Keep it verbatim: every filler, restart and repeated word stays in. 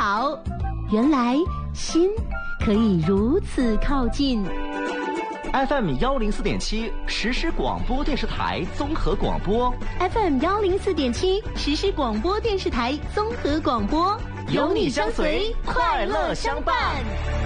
好，原来心可以如此靠近。 F M 幺零四点七实时广播电视台综合广播 ，F M 幺零四点七实时广播电视台综合广播， 有你相随，快乐相伴。